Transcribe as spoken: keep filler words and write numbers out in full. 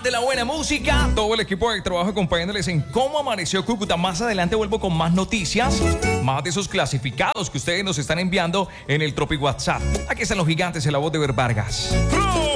de la buena música. Todo el equipo de trabajo acompañándoles en cómo amaneció Cúcuta. Más adelante vuelvo con más noticias, más de esos clasificados que ustedes nos están enviando en el Tropi WhatsApp. Aquí están los gigantes en la voz de Ver Vargas.